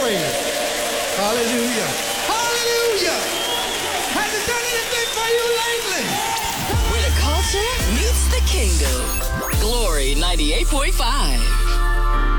praise. Hallelujah. Hallelujah. Has it done anything for you lately? Where the culture meets the kingdom. Glory 98.5.